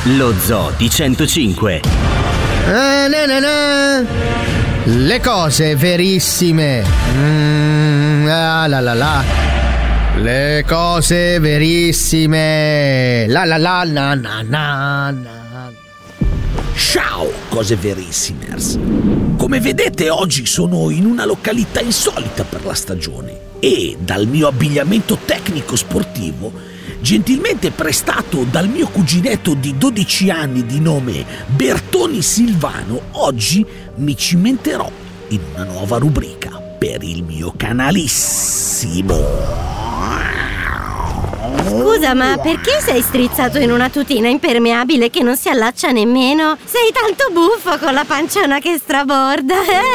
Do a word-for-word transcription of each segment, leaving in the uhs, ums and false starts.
Lo Zoo di centocinque. Ah, na, na, na. Le cose verissime. Mm, ah, la la la. Le cose verissime. La la la na na na na. Ciao, cose verissimers. Come vedete, oggi sono in una località insolita per la stagione e dal mio abbigliamento tecnico sportivo, gentilmente prestato dal mio cuginetto di dodici anni di nome Bertoni Silvano, oggi mi cimenterò in una nuova rubrica per il mio canalissimo. Scusa, ma perché sei strizzato in una tutina impermeabile che non si allaccia nemmeno? Sei tanto buffo con la panciona che straborda.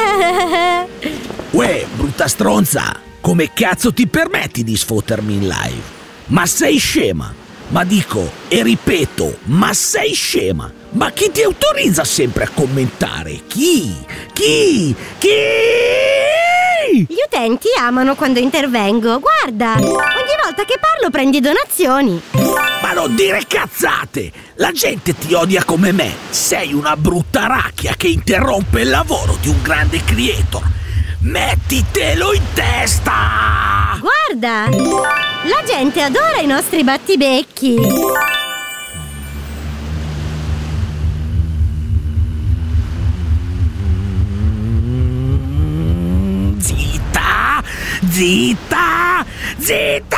Uè, brutta stronza, come cazzo ti permetti di sfottermi in live? Ma sei scema? Ma dico e ripeto, ma sei scema? Ma chi ti autorizza sempre a commentare? Chi? Chi? Chi? Gli utenti amano quando intervengo. Guarda, ogni volta che parlo prendi donazioni. Ma non dire cazzate! La gente ti odia come me. Sei una brutta racchia che interrompe il lavoro di un grande creator. Mettitelo in testa! Guarda, la gente adora i nostri battibecchi. Zitta! Zitta! Zitta!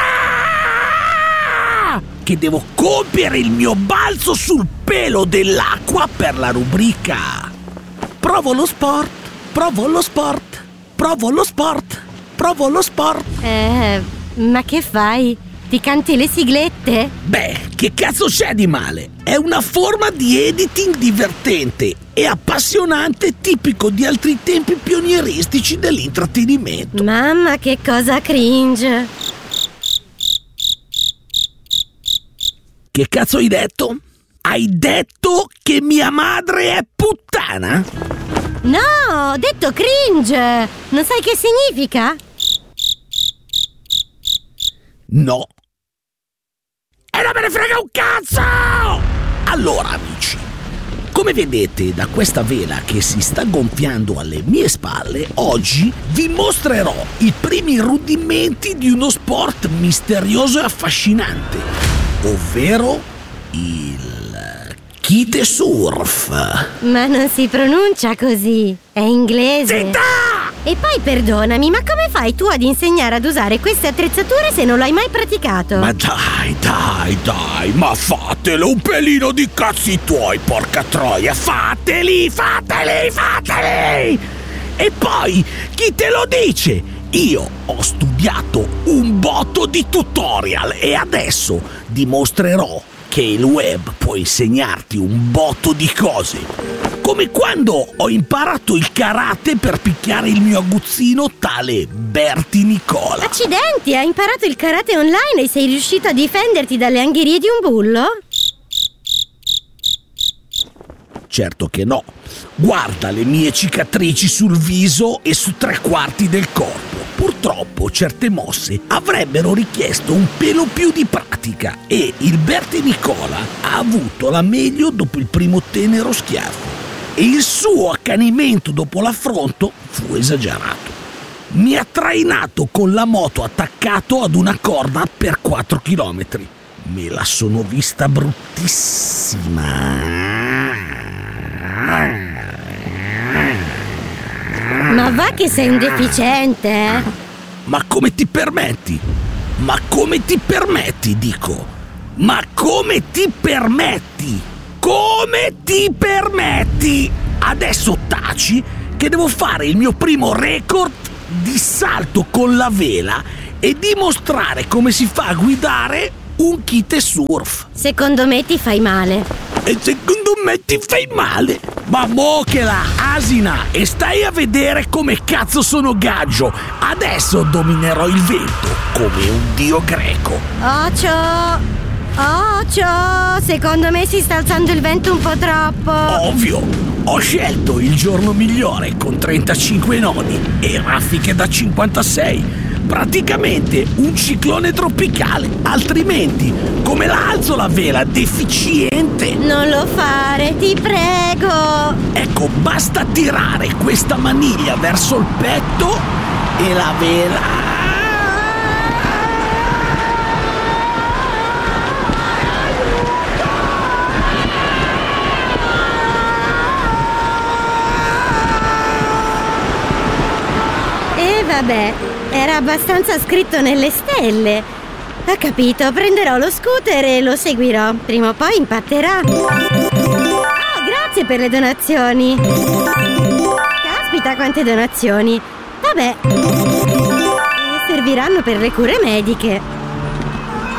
Che devo compiere il mio balzo sul pelo dell'acqua per la rubrica. Provo lo sport, provo lo sport, provo lo sport, provo lo sport. Eh, ma che fai? Ti canti le siglette? Beh, che cazzo c'è di male? È una forma di editing divertente e appassionante, tipico di altri tempi pionieristici dell'intrattenimento. Mamma, che cosa cringe! Che cazzo hai detto? Hai detto che mia madre è puttana? No, ho detto cringe! Non sai che significa? No. E non me ne frega un cazzo! Allora, amici, come vedete da questa vela che si sta gonfiando alle mie spalle, oggi vi mostrerò i primi rudimenti di uno sport misterioso e affascinante, ovvero il kitesurf. Ma non si pronuncia così, è inglese. Zitta! E poi perdonami, ma come fai tu ad insegnare ad usare queste attrezzature se non l'hai mai praticato? Ma dai, dai, dai, ma fatelo un pelino di cazzi tuoi, porca troia, fateli, fateli, fateli! E poi, chi te lo dice? Io ho studiato un botto di tutorial e adesso dimostrerò che il web può insegnarti un botto di cose. Come quando ho imparato il karate per picchiare il mio aguzzino tale Berti Nicola. Accidenti, hai imparato il karate online e sei riuscito a difenderti dalle angherie di un bullo? Certo che no. Guarda le mie cicatrici sul viso e su tre quarti del corpo. Purtroppo certe mosse avrebbero richiesto un pelo più di pratica e il Berti Nicola ha avuto la meglio dopo il primo tenero schiaffo e il suo accanimento dopo l'affronto fu esagerato. Mi ha trainato con la moto attaccato ad una corda per quattro chilometri. Me la sono vista bruttissima. Ma va che sei un deficiente, eh? Ma come ti permetti? Ma come ti permetti, dico? Ma come ti permetti? Come ti permetti? Adesso taci che devo fare il mio primo record di salto con la vela e dimostrare come si fa a guidare un kitesurf. Secondo me ti fai male. E secondo me ti fai male? Ma mochela, asina, e stai a vedere come cazzo sono gaggio. Adesso dominerò il vento come un dio greco. Ocio! Ocio! Secondo me si sta alzando il vento un po' troppo. Ovvio, ho scelto il giorno migliore con trentacinque nodi e raffiche da cinquantasei. praticamente un ciclone tropicale. Altrimenti, come la alzo la vela deficiente? Non lo fare, ti prego! Ecco, basta tirare questa maniglia verso il petto e la vela... E vabbè, era abbastanza scritto nelle stelle. Ha capito, prenderò lo scooter e lo seguirò. Prima o poi impatterà. Oh, grazie per le donazioni. Caspita, quante donazioni. Vabbè, serviranno per le cure mediche.